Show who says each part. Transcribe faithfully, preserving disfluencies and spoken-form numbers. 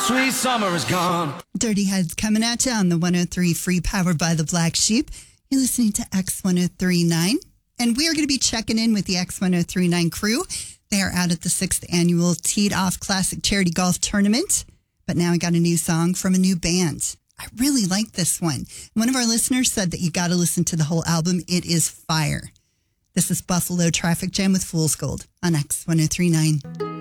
Speaker 1: sweet summer is gone.
Speaker 2: Dirty Heads coming at you on the one oh three Free, powered by the Black Sheep. You're listening to X one oh three point nine. And we are going to be checking in with the X one oh three point nine crew. They are out at the sixth annual Teed Off Classic Charity Golf Tournament. But now I got a new song from a new band. I really like this one. One of our listeners said that you got to listen to the whole album. It is fire. This is Buffalo Traffic Jam with Fool's Gold on X one oh three point nine.